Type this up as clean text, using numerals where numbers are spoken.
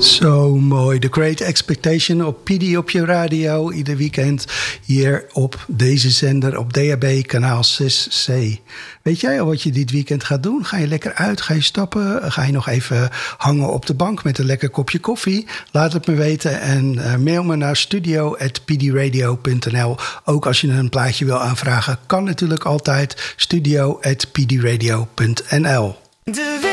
Zo mooi. The Great Expectation op PD op je radio. Ieder weekend hier op deze zender op DAB kanaal 6C. Weet jij al wat je dit weekend gaat doen? Ga je lekker uit? Ga je stappen? Ga je nog even hangen op de bank met een lekker kopje koffie? Laat het me weten en mail me naar studio@pdradio.nl. Ook als je een plaatje wil aanvragen, kan natuurlijk altijd studio@pdradio.nl.